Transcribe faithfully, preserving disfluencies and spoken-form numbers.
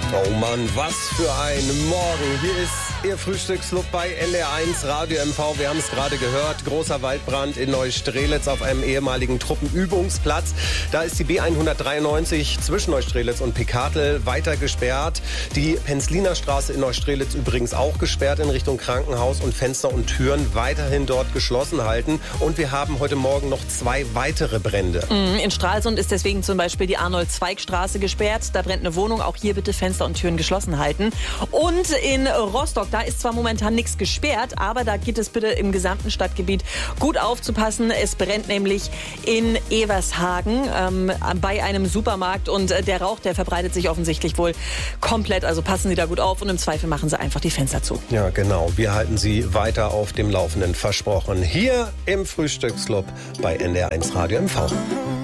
Oh Mann, was für ein Morgen. Hier ist Ihr Frühstücksclub bei N D R eins Radio M V. Wir haben es gerade gehört, großer Waldbrand in Neustrelitz auf einem ehemaligen Truppenübungsplatz. Da ist die B hundertdreiundneunzig zwischen Neustrelitz und Pickartl weiter gesperrt. Die Penzliner Straße in Neustrelitz übrigens auch gesperrt in Richtung Krankenhaus und Fenster und Türen weiterhin dort geschlossen halten. Und wir haben heute Morgen noch zwei weitere Brände. In Stralsund ist deswegen zum Beispiel die Arnold-Zweig-Straße gesperrt. Da brennt eine Wohnung. Auch hier bitte Fenster und Türen geschlossen halten. Und in Rostock, da ist zwar momentan nichts gesperrt, aber da geht es bitte im gesamten Stadtgebiet gut aufzupassen. Es brennt nämlich in Evershagen ähm, bei einem Supermarkt und äh, der Rauch, der verbreitet sich offensichtlich wohl komplett. Also passen Sie da gut auf und im Zweifel machen Sie einfach die Fenster zu. Ja, genau. Wir halten Sie weiter auf dem Laufenden, versprochen. Hier im Frühstücksclub bei N D R eins Radio M V.